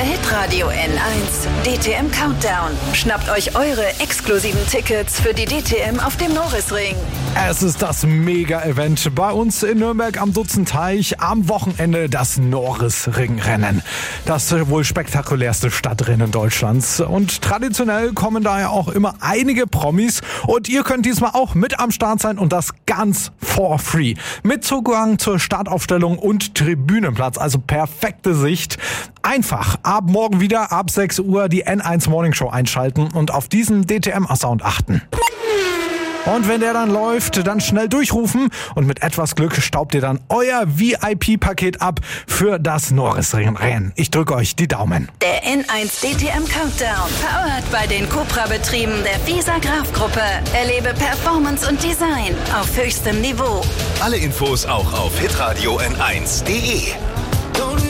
Hitradio N1 DTM Countdown. Schnappt euch eure exklusiven Tickets für die DTM auf dem Norrisring. Es ist das Mega-Event bei uns in Nürnberg am Dutzenteich. Am Wochenende das Norrisringrennen. Das wohl spektakulärste Stadtrennen Deutschlands. Und traditionell kommen daher auch immer einige Promis. Und ihr könnt diesmal auch mit am Start sein und das ganz for free. Mit Zugang zur Startaufstellung und Tribünenplatz. Also perfekte Sicht. Einfach ab morgen wieder ab 6 Uhr die N1 Morning Show einschalten und auf diesen DTM-Sound achten. Und wenn der dann läuft, dann schnell durchrufen und mit etwas Glück staubt ihr dann euer VIP-Paket ab für das Norrisring-Rennen. Ich drücke euch die Daumen. Der N1 DTM Countdown, powered bei den Cupra-Betrieben der FISA Graf-Gruppe. Erlebe Performance und Design auf höchstem Niveau. Alle Infos auch auf hitradio n1.de.